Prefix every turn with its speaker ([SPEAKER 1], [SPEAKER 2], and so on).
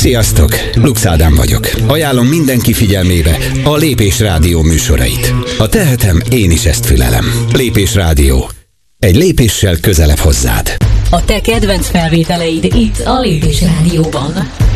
[SPEAKER 1] Sziasztok! Lux Ádám vagyok. Ajánlom mindenki figyelmébe a Lépés Rádió műsorait. Ha tehetem, én is ezt fülelem. Lépés Rádió. Egy lépéssel közelebb hozzád.
[SPEAKER 2] A te kedvenc felvételeid itt a Lépés Rádióban.